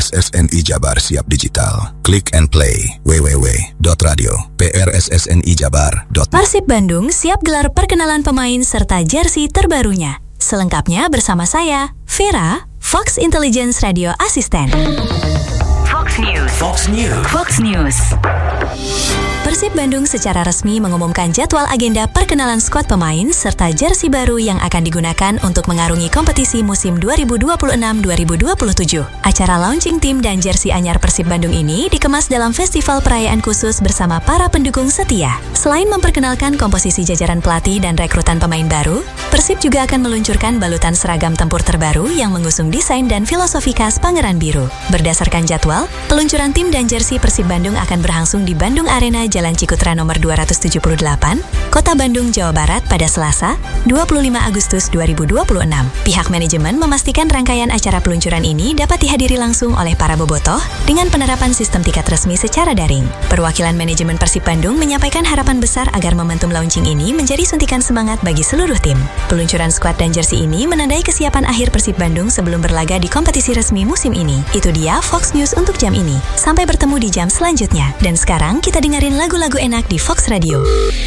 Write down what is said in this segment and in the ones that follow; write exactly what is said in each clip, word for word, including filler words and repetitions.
S S N I Jabar siap digital. Click and play w w w dot radio prssni jabar dot com. Persib Bandung siap gelar perkenalan pemain serta jersey terbarunya. Selengkapnya bersama saya, Vera, Fox Intelligence Radio Assistant. Fox News. Fox News. Fox News. Persib Bandung secara resmi mengumumkan jadwal agenda perkenalan skuad pemain serta jersey baru yang akan digunakan untuk mengarungi kompetisi musim dua ribu dua puluh enam dua ribu dua puluh tujuh. Acara launching tim dan jersey anyar Persib Bandung ini dikemas dalam festival perayaan khusus bersama para pendukung setia. Selain memperkenalkan komposisi jajaran pelatih dan rekrutan pemain baru, Persib juga akan meluncurkan balutan seragam tempur terbaru yang mengusung desain dan filosofi khas Pangeran Biru. Berdasarkan jadwal, peluncuran tim dan jersey Persib Bandung akan berlangsung di Bandung Arena Jalan Cikutra nomor dua ratus tujuh puluh delapan, Kota Bandung, Jawa Barat pada Selasa, dua puluh lima Agustus dua ribu dua puluh enam. Pihak manajemen memastikan rangkaian acara peluncuran ini dapat dihadiri langsung oleh para bobotoh dengan penerapan sistem tiket resmi secara daring. Perwakilan manajemen Persib Bandung menyampaikan harapan besar agar momentum launching ini menjadi suntikan semangat bagi seluruh tim. Peluncuran skuad dan jersey ini menandai kesiapan akhir Persib Bandung sebelum berlaga di kompetisi resmi musim ini. Itu dia Fox News untuk jam ini. Sampai bertemu di jam selanjutnya. Dan sekarang kita dengerin lagu-lagu enak di Fox Radio.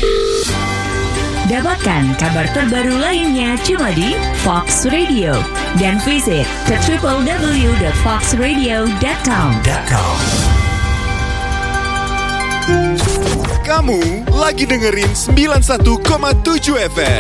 Dapatkan kabar terbaru lainnya cuma di Fox Radio dan visit ke w w w dot fox radio dot com. Kamu lagi dengerin sembilan puluh satu koma tujuh F M.